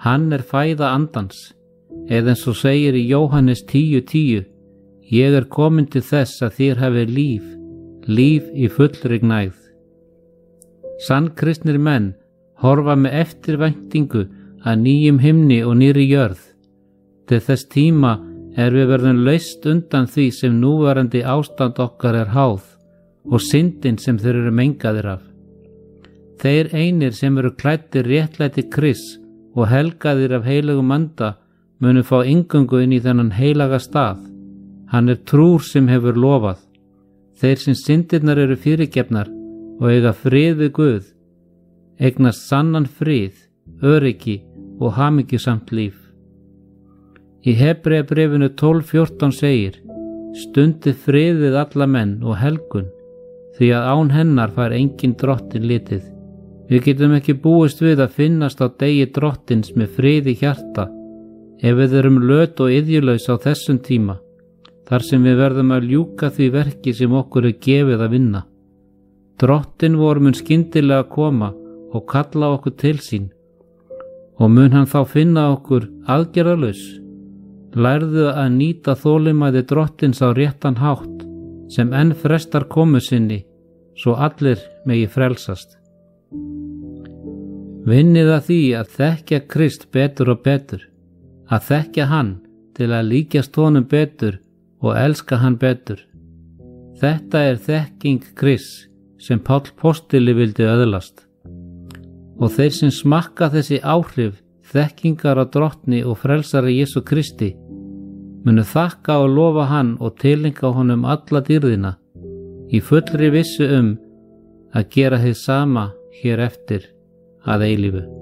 Hann fæða andans, eða eins og segir í Jóhannes 10:10, ég komin til þess að þér hafi líf, líf í fullri gnægð. Sannkristnir menn horfa með eftirvæntingu að nýjum himni og nýrri jörð, til þess tíma við verðum laust undan því sem núverandi ástand okkar háð og syndin sem þeir eru mengaðir af. Þeir einir sem eru klæddir réttlæti Krists og helgaðir af heilagum anda munu fá inngöngu inn í þennan heilaga stað. Hann trúr sem hefur lofað. Þeir sem syndirnar eru fyrirgefnar og eiga frið við Guð, eignast sannan frið, öryggi og hamingjusamt líf. Í Hebreabréfinu 12:14 segir, stundið frið við alla menn og helgun, því að án hennar fær engin drottin litið. Við getum ekki búist við að finnast á degi drottins með frið í hjarta, ef við erum löt og iðjulaus á þessum tíma, þar sem við verðum að ljúka því verki sem okkur gefið að vinna. Drottin vor mun skyndilega koma og kalla okkur til sín, og mun hann þá finna okkur aðgerðalaus. Lærðu að nýta þolinmæði drottins á réttan hátt, sem enn frestar komu sinni, svo allir megi frelsast. Vinnið að því að þekkja Krist betur og betur, að þekkja hann til að líkjast honum betur og elska hann betur. Þetta þekking Krists sem Páll postuli vildi öðlast. Og þeir sem smakka þessi áhrif þekkingar á drottni og frelsari Jesú Kristi munu þakka og lofa hann og tilenga honum alla dýrðina, í fullri vissu að gera hið sama hér eftir að eilífu.